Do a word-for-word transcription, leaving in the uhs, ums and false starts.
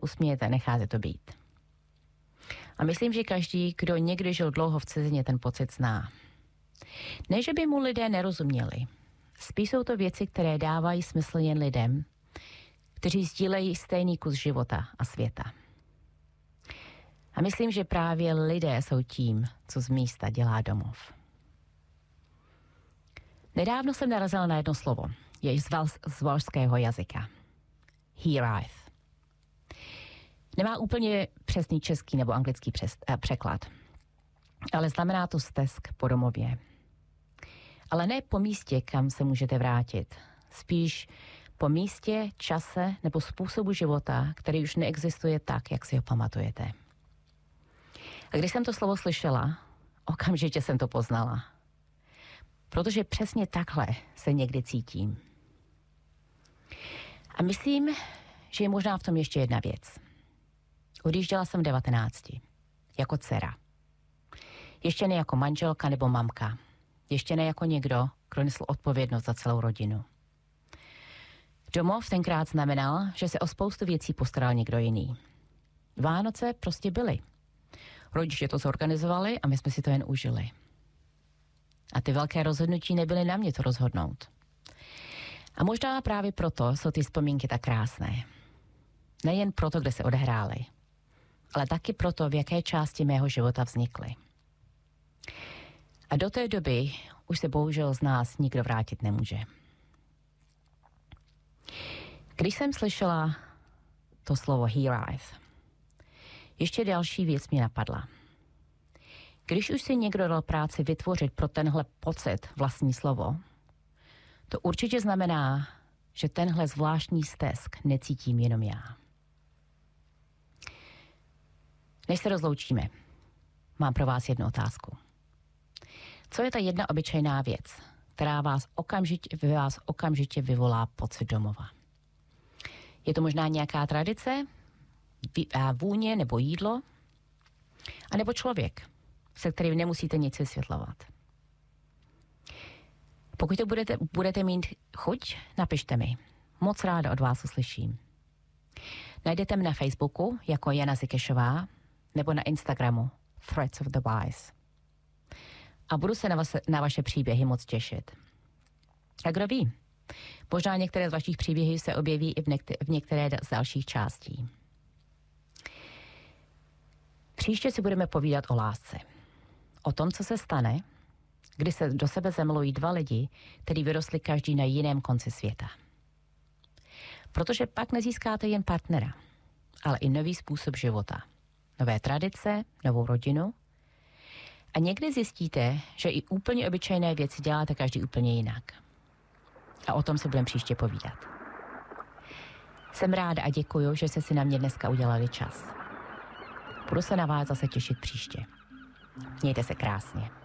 usmějete, necháte to být. A myslím, že každý, kdo někdy žil dlouho v cizině, ten pocit zná. Ne, že by mu lidé nerozuměli. Spíš jsou to věci, které dávají smysl jen lidem, kteří sdílejí stejný kus života a světa. A myslím, že právě lidé jsou tím, co z místa dělá domov. Nedávno jsem narazila na jedno slovo, jež z, val, z valského jazyka. Híráith. Nemá úplně přesný český nebo anglický přes, eh, překlad, ale znamená to stesk po domově. Ale ne po místě, kam se můžete vrátit. Spíš po místě, čase nebo způsobu života, který už neexistuje tak, jak si ho pamatujete. A když jsem to slovo slyšela, okamžitě jsem to poznala. Protože přesně takhle se někdy cítím. A myslím, že je možná v tom ještě jedna věc. Odjížděla jsem v devatenácti, jako dcera. Ještě ne jako manželka nebo mamka. Ještě ne jako někdo, kdo nesl odpovědnost za celou rodinu. Domov tenkrát znamenal, že se o spoustu věcí postaral někdo jiný. Vánoce prostě byly. Rodiče to zorganizovali a my jsme si to jen užili. A ty velké rozhodnutí nebyly na mě to rozhodnout. A možná právě proto jsou ty vzpomínky tak krásné. Nejen proto, kde se odehrály, ale taky proto, v jaké části mého života vznikly. A do té doby už se bohužel z nás nikdo vrátit nemůže. Když jsem slyšela to slovo híráith, ještě další věc mě napadla. Když už si někdo dal práci vytvořit pro tenhle pocit vlastní slovo, to určitě znamená, že tenhle zvláštní stesk necítím jenom já. Než se rozloučíme, mám pro vás jednu otázku. Co je ta jedna obyčejná věc, která vás okamžitě, ve vás okamžitě vyvolá pocit domova? Je to možná nějaká tradice, vůně nebo jídlo, anebo člověk, se kterým nemusíte nic vysvětlovat. Pokud to budete, budete mít chuť, napište mi. Moc ráda od vás uslyším. Najdete mě na Facebooku jako Jana Zikešová nebo na Instagramu Threads of the Wise. A budu se na, vas, na vaše příběhy moc těšit. A kdo ví, možná některé z vašich příběhů se objeví i v, některé, v některé z dalších částí. Příště si budeme povídat o lásce. O tom, co se stane, kdy se do sebe zamilují dva lidi, kteří vyrostli každý na jiném konci světa. Protože pak nezískáte jen partnera, ale i nový způsob života. Nové tradice, novou rodinu. A někdy zjistíte, že i úplně obyčejné věci děláte každý úplně jinak. A o tom si budeme příště povídat. Jsem ráda a děkuju, že jste si na mě dneska udělali čas. Budu se na vás zase těšit příště. Mějte se krásně.